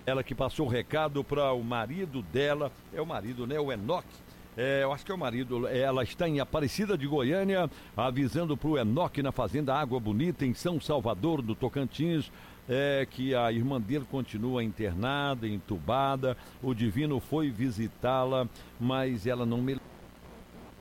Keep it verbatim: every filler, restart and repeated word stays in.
Ela que passou o recado para o marido dela, é o marido, né? O Enoque. É, eu acho que é o marido, ela está em Aparecida de Goiânia, avisando para o Enoque na fazenda Água Bonita, em São Salvador, do Tocantins, é, que a irmã dele continua internada, entubada. O Divino foi visitá-la, mas ela não me